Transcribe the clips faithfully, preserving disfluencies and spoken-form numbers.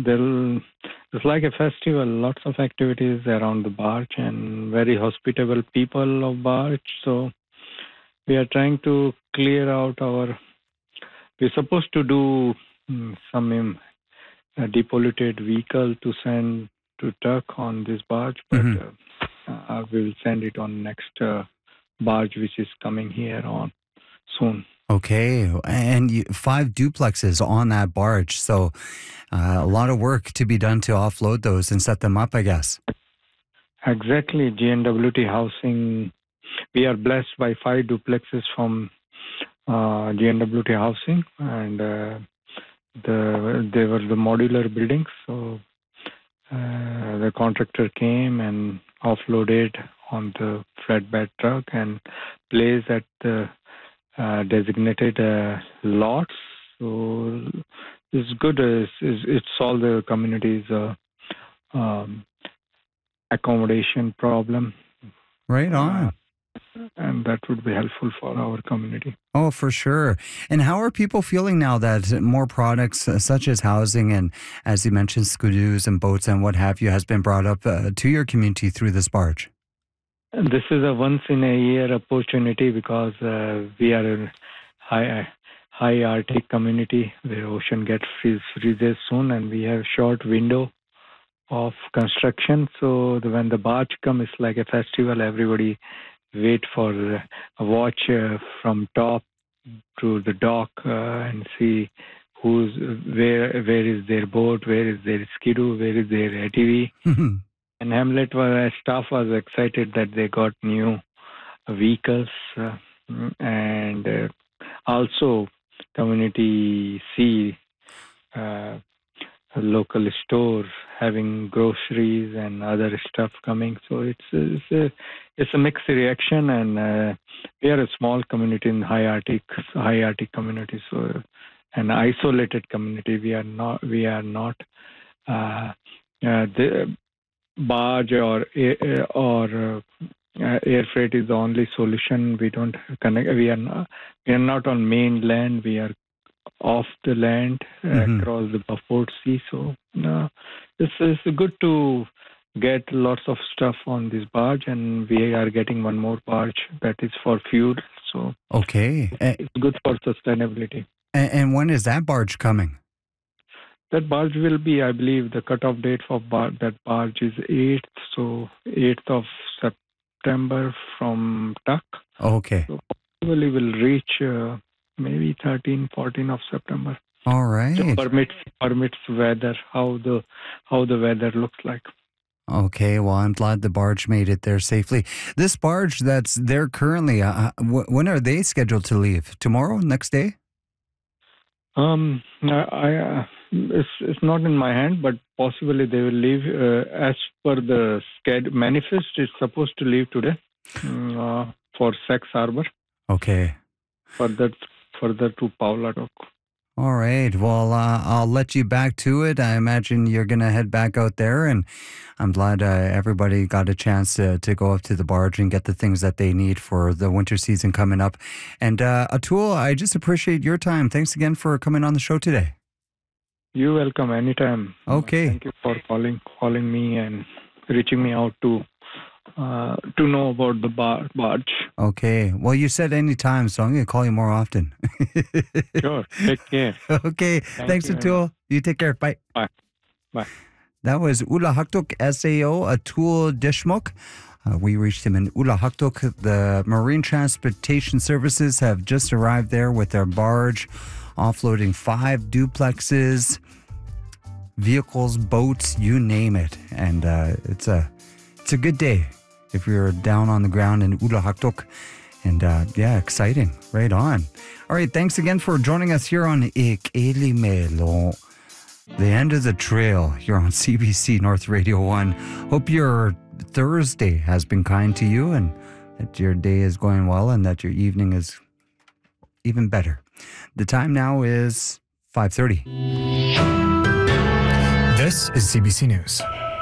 there'll, it's like a festival, lots of activities around the barge and very hospitable people of barge. So we are trying to clear out our, we're supposed to do mm, some um, uh, depolluted vehicle to send to Turk on this barge, but Mhm. uh, uh, we will send it on next uh, barge, which is coming here on soon. Okay, and you, five duplexes on that barge, so uh, a lot of work to be done to offload those and set them up, I guess. Exactly, G N W T Housing. We are blessed by five duplexes from uh, G N W T Housing, and uh, the they were the modular buildings. So uh, the contractor came and offloaded on the flatbed truck and placed at the uh, designated uh, lots. So it's good. It's, it's, it's all the community's uh, um, accommodation problem. Right on. Uh, and that would be helpful for our community. Oh, for sure. And how are people feeling now that more products uh, such as housing and, as you mentioned, skidoos and boats and what have you has been brought up uh, to your community through this barge? This is a once in a year opportunity because uh, we are a high, high Arctic community where ocean gets freeze, freezes soon, and we have short window of construction. So the, when the barge comes, it's like a festival. Everybody wait for a watch uh, from top to the dock uh, and see who's where, where is their boat, where is their skidoo, where is their A T V. And Hamlet was, staff was excited that they got new vehicles uh, and uh, also community see uh, local stores having groceries and other stuff coming. So it's it's a, it's a mixed reaction, and uh, we are a small community in high Arctic high Arctic community, so an isolated community. We are not we are not uh, uh, the barge or air, or uh, air freight is the only solution. We don't connect. We are not, we are not on mainland. We are off the land uh, Mhm. across the Beaufort Sea. So uh, it's, it's good to get lots of stuff on this barge, and we are getting one more barge that is for fuel. So Okay. A- it's good for sustainability. And, and when is that barge coming? That barge will be, I believe, the cutoff date for bar- that barge is eighth, so eighth of September from Tuck. Okay. So probably will reach uh, maybe thirteen, fourteen of September. All right. So permits permits weather, how the how the weather looks like. Okay, well, I'm glad the barge made it there safely. This barge that's there currently, uh, w- when are they scheduled to leave? Tomorrow? Next day? Um, I, I uh, it's it's not in my hand, but possibly they will leave uh, as per the sched manifest. It's supposed to leave today mm, uh, for Sax Harbor, Okay. further further to Pauladok. All right. Well, uh, I'll let you back to it. I imagine you're going to head back out there, and I'm glad uh, everybody got a chance to, to go up to the barge and get the things that they need for the winter season coming up. And uh, Atul, I just appreciate your time. Thanks again for coming on the show today. You're welcome anytime. Okay. Thank you for calling calling me and reaching me out to uh, to know about the bar- barge. Okay. Well, you said any time, so I'm going to call you more often. Sure. Take care. Okay. Thank Thanks, you very Atul. You take care. Bye. Bye. Bye. That was Ulahaktuk S A O Atul Deshmukh. Uh, we reached him in Ulahaktuk. The Marine Transportation Services have just arrived there with their barge, offloading five duplexes, vehicles, boats, you name it. And uh, it's a it's a good day if you're down on the ground in Ulahaktuk. And uh, yeah, exciting. Right on. All right, thanks again for joining us here on Ik Eli Melo. The end of the trail here on C B C North Radio one. Hope your Thursday has been kind to you and that your day is going well and that your evening is even better. The time now is five thirty. This is C B C News.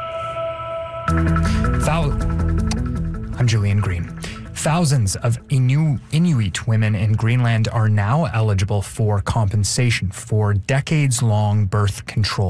Thou- I'm Julian Green. Thousands of Inu- Inuit women in Greenland are now eligible for compensation for decades-long birth control.